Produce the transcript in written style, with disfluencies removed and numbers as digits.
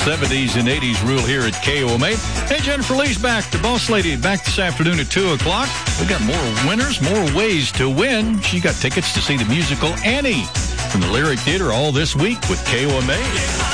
70s and 80s rule here at KOMA. Hey, Jennifer Lee's back, the boss lady, back this afternoon at 2 o'clock. We got more winners, more ways to win. She got tickets to see the musical Annie from the Lyric Theater all this week with KOMA.